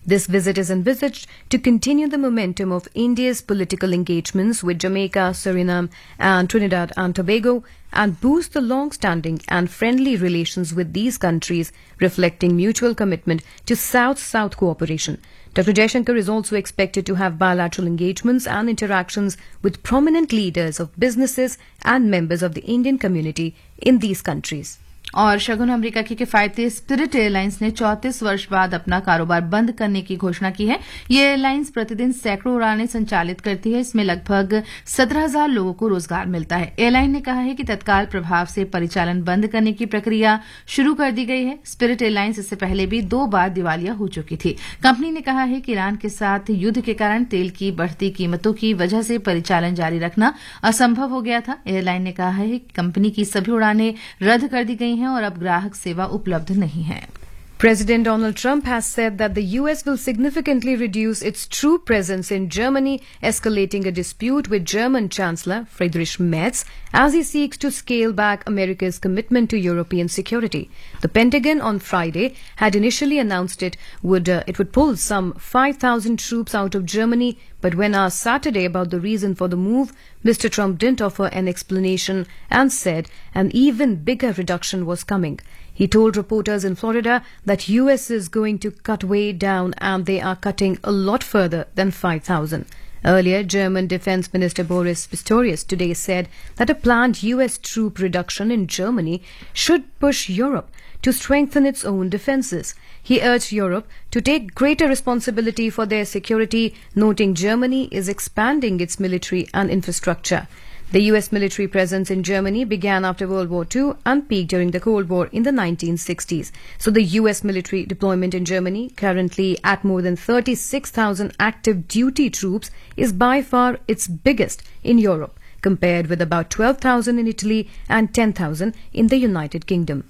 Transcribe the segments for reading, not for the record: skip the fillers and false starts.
This visit is envisaged to continue the momentum of India's political engagements with Jamaica, Suriname, and Trinidad and Tobago, and boost the long-standing and friendly relations with these countries, reflecting mutual commitment to South-South cooperation. Dr. Jaishankar is also expected to have bilateral engagements and interactions with prominent leaders of businesses and members of the Indian community in these countries. और शगुन America की किफायती spirit airlines ने 34 वर्ष बाद अपना कारोबार बंद करने की घोषणा की है। ये एयरलाइंस प्रतिदिन सैकड़ों उड़ानें संचालित करती है। इसमें लगभग 17,000 लोगों को रोजगार मिलता है। एयरलाइन ने कहा है कि तत्काल प्रभाव से परिचालन बंद करने की प्रक्रिया शुरू कर दी गई है। स्पिरिट एयरलाइंस इससे पहले भी 2 बार दिवालिया हो चुकी थी। कंपनी ने कहा है कि ईरान के साथ युद्ध के कारण तेल की बढ़ती कीमतों की वजह से परिचालन जारी रखना असंभव हो गया था। एयरलाइन ने कहा है कि कंपनी की सभी उड़ानें रद्द कर दी गई हैं और अब ग्राहक सेवा उपलब्ध नहीं है। President Donald Trump has said that the U.S. will significantly reduce its troop presence in Germany, escalating a dispute with German Chancellor Friedrich Merz as he seeks to scale back America's commitment to European security. The Pentagon on Friday had initially announced it would pull some 5,000 troops out of Germany, but when asked Saturday about the reason for the move, Mr. Trump didn't offer an explanation and said an even bigger reduction was coming. He told reporters in Florida that U.S. is going to cut way down and they are cutting a lot further than 5,000. Earlier, German Defense Minister Boris Pistorius today said that a planned U.S. troop reduction in Germany should push Europe to strengthen its own defences. He urged Europe to take greater responsibility for their security, noting Germany is expanding its military and infrastructure. The U.S. military presence in Germany began after World War II and peaked during the Cold War in the 1960s. So the U.S. military deployment in Germany, currently at more than 36,000 active duty troops, is by far its biggest in Europe, compared with about 12,000 in Italy and 10,000 in the United Kingdom.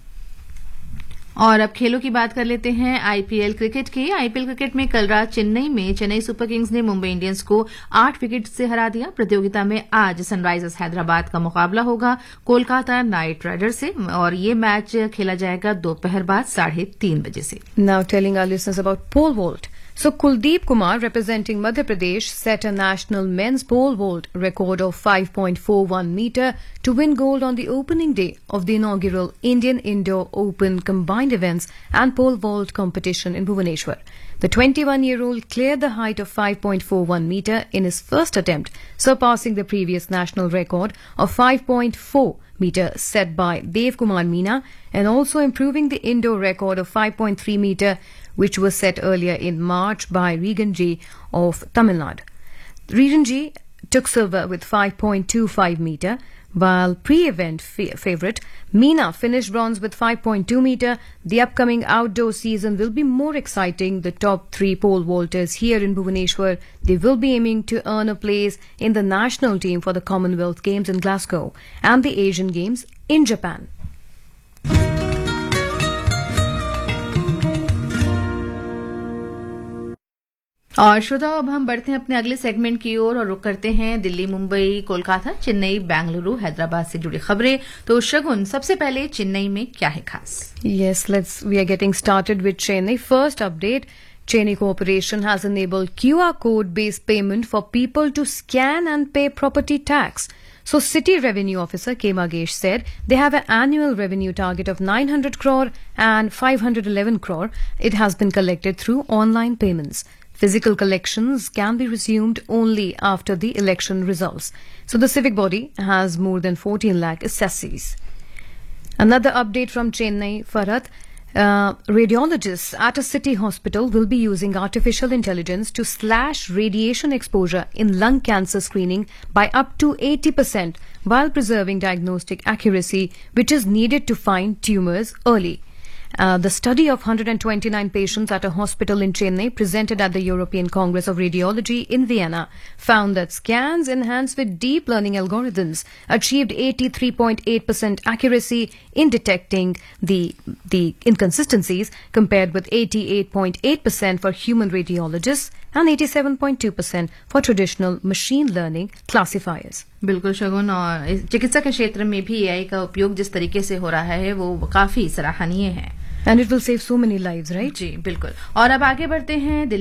और अब खेलों की बात कर लेते हैं IPL cricket की। IPL cricket में कल रात चेन्नई में चेन्नई सुपर किंग्स ने मुंबई इंडियंस को 8 विकेट से हरा दिया। प्रतियोगिता में आज सनराइजर्स हैदराबाद का मुकाबला होगा कोलकाता नाइट राइडर्स से और ये मैच खेला जाएगा दोपहर बाद 3:30 बजे से। Now telling our listeners about pole vault. So Kuldeep Kumar, representing Madhya Pradesh, set a national men's pole vault record of 5.41 meter to win gold on the opening day of the inaugural Indian Indoor Open Combined Events and Pole Vault competition in Bhubaneswar. The 21-year-old cleared the height of 5.41 meter in his first attempt, surpassing the previous national record of 5.4 meter set by Dev Kumar Meena and also improving the indoor record of 5.3 meter which was set earlier in March by Regan G of Tamil Nadu. Regan G took silver with 5.25 meter, while pre-event favourite Meena finished bronze with 5.2 meter. The upcoming outdoor season will be more exciting. The top 3 pole vaulters here in Bhubaneswar, they will be aiming to earn a place in the national team for the Commonwealth Games in Glasgow and the Asian Games in Japan. और श्रोताओ अब हम बढ़ते हैं अपने अगले segment की ओर और रुक करते हैं दिल्ली, मुंबई, कोलकाता, चेन्नई, बेंगलुरु, हैदराबाद से जुड़ी खबरें। तो शगुन, सबसे पहले चेन्नई में क्या है खास? Yes, we are getting started with Chennai. First update, Chennai Corporation has enabled QR code based payment for people to scan and pay property tax. So City Revenue Officer K. Magesh said they have an annual revenue target of 900 crore and 511 crore. It has been collected through online payments. Physical collections can be resumed only after the election results. So the civic body has more than 14 lakh assessees. Another update from Chennai, Farhat. Radiologists at a city hospital will be using artificial intelligence to slash radiation exposure in lung cancer screening by up to 80% while preserving diagnostic accuracy, which is needed to find tumors early. The study of 129 patients at a hospital in Chennai presented at the European Congress of Radiology in Vienna found that scans enhanced with deep learning algorithms achieved 83.8% accuracy in detecting the inconsistencies compared with 88.8% for human radiologists and 87.2% for traditional machine learning classifiers. बिल्कुल शगुन, और चिकित्सा के क्षेत्र में भी AI का उपयोग जिस तरीके से हो रहा है वो काफी सराहनीय है. And it will save so many lives, right? जी बिल्कुल. और अब आगे बढ़ते हैं.